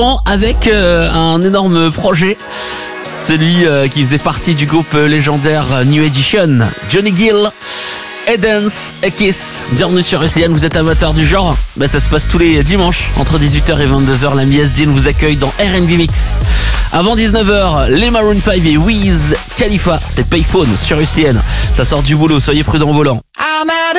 avec un énorme projet. C'est lui qui faisait partie du groupe légendaire New Edition, Johnny Gill, Edens et Kiss. Bienvenue sur ECN, vous êtes amateur du genre. Ça se passe tous les dimanches entre 18h et 22h. L'ami Asdin vous accueille dans R&B Mix. Avant 19h, les Maroon 5 et Wiz Khalifa, c'est Payphone sur ECN. Ça sort du boulot, soyez prudents au volant.